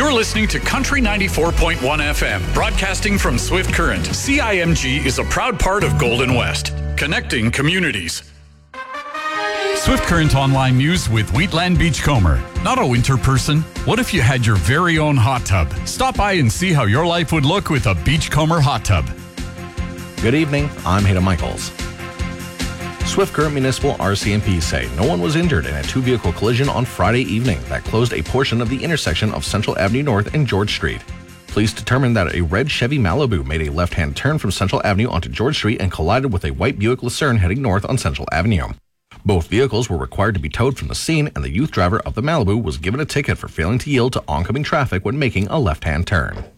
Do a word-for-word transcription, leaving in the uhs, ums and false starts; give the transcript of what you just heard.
You're listening to Country ninety-four point one F M, broadcasting from Swift Current. C I M G is a proud part of Golden West, connecting communities. Swift Current Online News with Wheatland Beachcomber. Not a winter person? What if you had your very own hot tub? Stop by and see how your life would look with a Beachcomber hot tub. Good evening, I'm Hayden Michaels. Swift Current Municipal R C M P say no one was injured in a two-vehicle collision on Friday evening that closed a portion of the intersection of Central Avenue North and George Street. Police determined that a red Chevy Malibu made a left-hand turn from Central Avenue onto George Street and collided with a white Buick Lucerne heading north on Central Avenue. Both vehicles were required to be towed from the scene, and the youth driver of the Malibu was given a ticket for failing to yield to oncoming traffic when making a left-hand turn.